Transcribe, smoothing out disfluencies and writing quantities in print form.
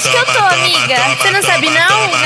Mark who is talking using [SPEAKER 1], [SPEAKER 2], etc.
[SPEAKER 1] Acho que eu tô, amiga. Você não sabe não?